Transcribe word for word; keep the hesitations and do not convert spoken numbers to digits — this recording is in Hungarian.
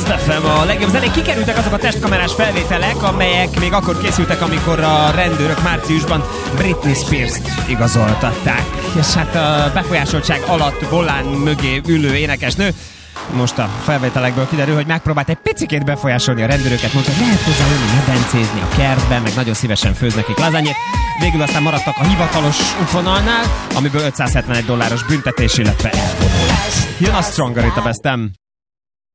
Blast ef em, a legjobb zenék. Kikerültek azok a testkamerás felvételek, amelyek még akkor készültek, amikor a rendőrök márciusban Britney Spears-t igazoltatták. És hát a befolyásoltság alatt volán mögé ülő énekesnő most a felvételekből kiderül, hogy megpróbált egy picikét befolyásolni a rendőröket, mondta, hogy lehet hozzá jönni medencézni a kertben, meg nagyon szívesen főz nekik lazányét. Végül aztán maradtak a hivatalos útvonalnál, amiből ötszázhetvenegy dolláros büntetés, illetve elvonulás. Jön a Stronger itt a Bestem.